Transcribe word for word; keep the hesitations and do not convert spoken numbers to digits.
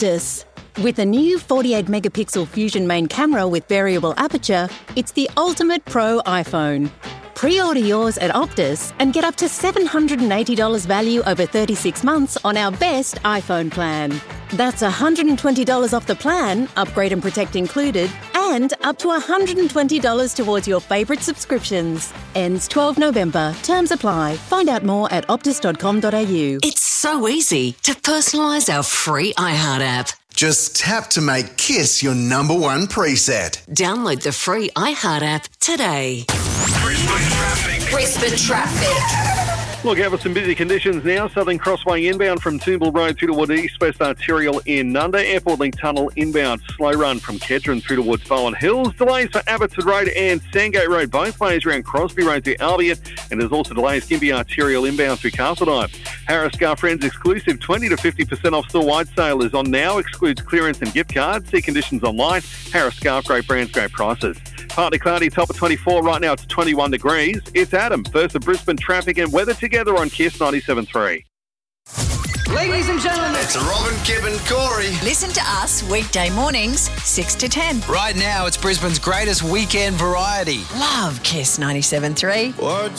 Optus. With a new forty-eight megapixel Fusion main camera with variable aperture, it's the ultimate pro iPhone. Pre-order yours at Optus and get up to seven hundred eighty dollars value over thirty-six months on our best iPhone plan. That's one hundred twenty dollars off the plan, upgrade and protect included, and up to one hundred twenty dollars towards your favourite subscriptions. Ends twelfth November. Terms apply. Find out more at optus dot com dot a u. It's so easy to personalise our free iHeart app. Just tap to make Kiss your number one preset. Download the free iHeart app today. Brisbane traffic. Brisbane traffic. Look out for some busy conditions now. Southern Crossway inbound from Toombul Road through towards East West Arterial in Nunda. Airport Link Tunnel inbound slow run from Kedron through towards Bowen Hills. Delays for Abbotsford Road and Sandgate Road, both ways around Crosby Road to Albion. And there's also delays Gympie Arterial inbound through Castledine. Harris Scarf Friends exclusive twenty to fifty percent off store-wide sale is on now. Excludes clearance and gift cards. See conditions online. Harris Scarf, great brands, great prices. Partly cloudy, top of twenty-four. Right now it's twenty-one degrees. It's Adam, first of Brisbane traffic and weather together on Kiss ninety-seven three. Ladies and gentlemen, It's Robin, Kib and Corey. Listen to us weekday mornings, six to ten. right now it's Brisbane's greatest weekend variety. Love Kiss ninety-seven three. What